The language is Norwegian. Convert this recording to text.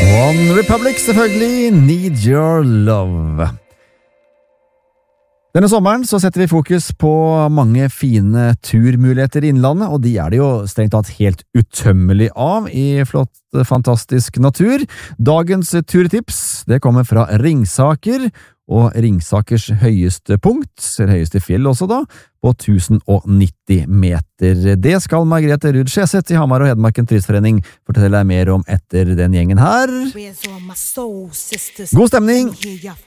One Republic, selvfølgelig, Need Your Love. Denne sommeren så setter vi fokus på mange fine turmuligheter i innlandet, og de er det jo strengt tatt helt utømmelig av i flott, fantastisk natur. Dagens turtips, det kommer fra Ringsaker, og Ringsakers høyeste punkt, eller høyeste fjell også da, på 1090 meter. Det skal Margrethe Ruud Skjeseth i Hamar og Hedmarken Turistforening fortelle deg mer om etter den gjengen her. God stemning!